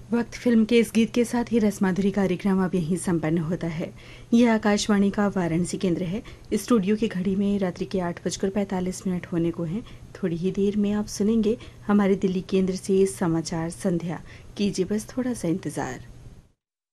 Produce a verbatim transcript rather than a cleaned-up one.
वक्त फिल्म के इस गीत के साथ ही रसमाधुरी कार्यक्रम अब यहीं संपन्न होता है। यह आकाशवाणी का वाराणसी केंद्र है। स्टूडियो की घड़ी में रात्रि के आठ बजकर पैंतालीस मिनट होने को हैं। थोड़ी ही देर में आप सुनेंगे हमारे दिल्ली केंद्र से समाचार संध्या। कीजिए बस थोड़ा सा इंतजार।